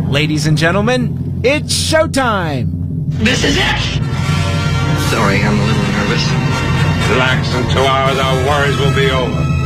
Ladies and gentlemen, it's showtime! This is it! Sorry, I'm a little nervous. Relax, in 2 hours our worries will be over.